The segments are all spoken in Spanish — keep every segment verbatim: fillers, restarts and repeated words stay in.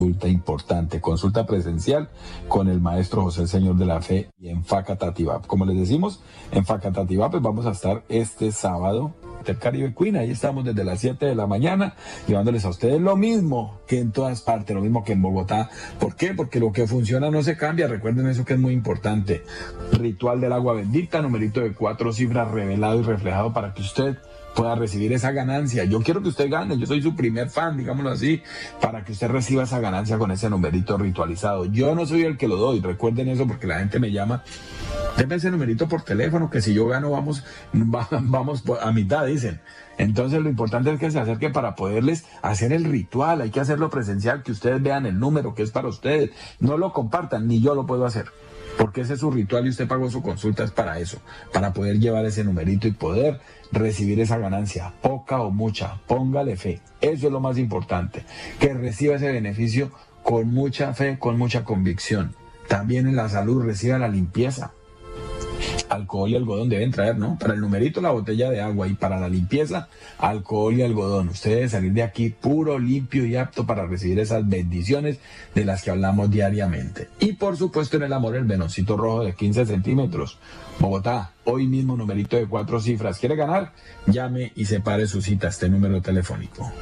Consulta importante, consulta presencial con el maestro José el Señor de la Fe y en Facatativá. Como les decimos, en Facatativá pues vamos a estar este sábado del Caribe Queen. Ahí estamos desde las siete de la mañana llevándoles a ustedes lo mismo que en todas partes, lo mismo que en Bogotá. ¿Por qué? Porque lo que funciona no se cambia. Recuerden eso que es muy importante. Ritual del agua bendita, numerito de cuatro cifras revelado y reflejado para que usted pueda recibir esa ganancia. Yo quiero que usted gane, yo soy su primer fan, digámoslo así, para que usted reciba esa ganancia con ese numerito ritualizado. Yo no soy el que lo doy, recuerden eso, porque la gente me llama, denme ese numerito por teléfono, que si yo gano vamos, vamos a mitad, dicen. Entonces lo importante es que se acerque para poderles hacer el ritual, hay que hacerlo presencial, que ustedes vean el número que es para ustedes, no lo compartan, ni yo lo puedo hacer. Porque ese es su ritual y usted pagó su consulta, es para eso, para poder llevar ese numerito y poder recibir esa ganancia, poca o mucha, póngale fe, eso es lo más importante, que reciba ese beneficio con mucha fe, con mucha convicción. También en la salud reciba la limpieza, alcohol y algodón deben traer, ¿no? Para el numerito la botella de agua y para la limpieza, alcohol y algodón. Usted debe salir de aquí puro, limpio y apto para recibir esas bendiciones de las que hablamos diariamente. Y por supuesto en el amor, el venoncito rojo de quince centímetros. Bogotá, hoy mismo numerito de cuatro cifras. ¿Quiere ganar? Llame y separe su cita a este número telefónico.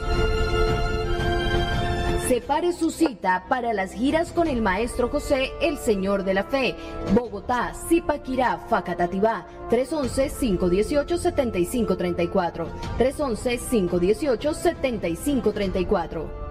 Separe su cita para las giras con el maestro José, el Señor de la Fe. Bogotá, Zipaquirá, Facatativá, tres once, cinco dieciocho, setenta y cinco treinta y cuatro. tres once, cinco dieciocho, setenta y cinco treinta y cuatro.